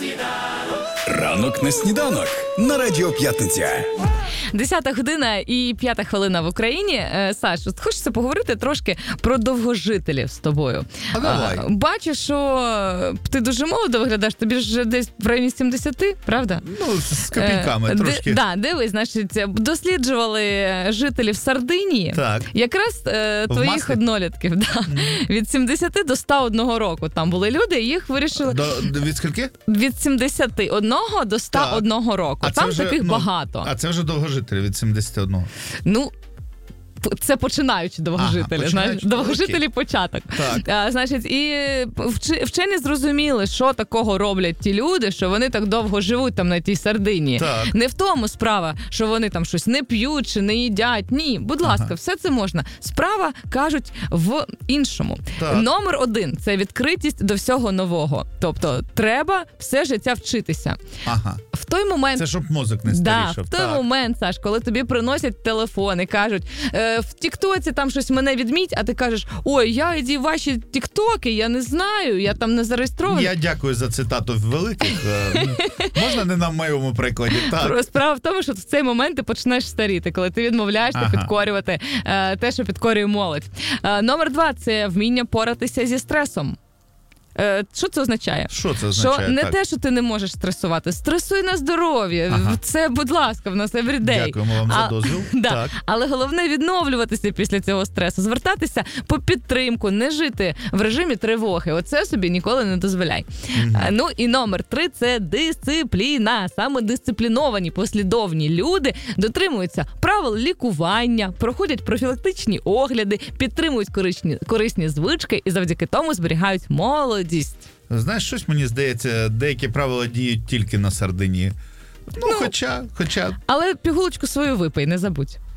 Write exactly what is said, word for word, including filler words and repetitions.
Ранок на сніданок на Радіо П'ятниця. Десята година і п'ята хвилина в Україні. Е, Саш, от хочеться поговорити трошки про довгожителів з тобою. А давай. А, бачу, що ти дуже молодо виглядаєш, тобі ж десь в районі сімдесят, правда? Ну, з копійками е, трошки. Д, да, дивись, значить, досліджували жителів Сардинії. Так. Якраз е, твоїх маслі? однолітків. Да. Mm. Від сімдесят до ста одного року там були люди, і їх вирішили... До, від скільки? Від сімдесят одного до ста одного року. А там вже, таких ну, багато. А це вже довгожителі від сімдесят одного. Ну, це починаючи довгожителі. Ага, знаєш, починаючи. довгожителі Окей. початок. Так. А, значить, і вч- вчені зрозуміли, що такого роблять ті люди, що вони так довго живуть там на тій Сардинії. Так. Не в тому справа, що вони там щось не п'ють чи не їдять. Ні, будь ласка, Ага. все це можна. Справа, кажуть, в іншому. Так. Номер один – це відкритість до всього нового. Тобто, треба все життя вчитися. Ага. В той момент... Це щоб мозок не Да, старішав. в той Так. момент, Саш, коли тобі приносять телефон і кажуть, е, в Тіктоці там щось мене відміть, а ти кажеш, ой, я іді ваші Тіктоки, я не знаю, я там не зареєстрований. Я дякую за цитату великих. Е, Можна не на моєму прикладі? Так. Справа в тому, що в цей момент ти почнеш старіти, коли ти відмовляєшся Ага. підкорювати е, те, що підкорює молодь. Е, номер два – це вміння поратися зі стресом. Е, що це означає? Що це означає? Що не так. те, що ти не можеш стресувати, стресуй на здоров'я. Ага. Це, будь ласка, в нас everyday. Дякуємо вам А- за дозвіл. Да. Так. Але головне відновлюватися після цього стресу, звертатися по підтримку, не жити в режимі тривоги. Оце собі ніколи не дозволяй. Мгм. А, Ну і номер три – це дисципліна. Саме дисципліновані, послідовні люди дотримуються правил лікування, проходять профілактичні огляди, підтримують корисні, корисні звички і завдяки тому зберігають молодість. Знаєш, щось мені здається, деякі правила діють тільки на Сардинії. Ну, Ну, хоча, хоча, Але пігулочку свою випий, не забудь.